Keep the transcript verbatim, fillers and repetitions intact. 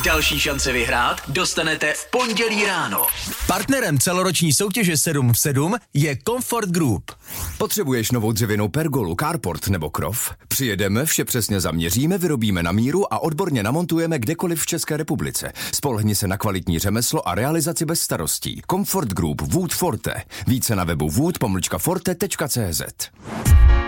Další šance vyhrát dostanete v pondělí ráno. Partnerem celoroční soutěže sedm v sedm je Comfort Group. Potřebuješ novou dřevěnou pergolu, carport nebo krov? Přijedeme, vše přesně zaměříme, vyrobíme na míru a odborně namontujeme kdekoliv v České republice. Spolehni se na kvalitní řemeslo a realizaci bez starostí. Comfort Group Wood Forte. Více na webu wood pomlčka forte tečka cé zet.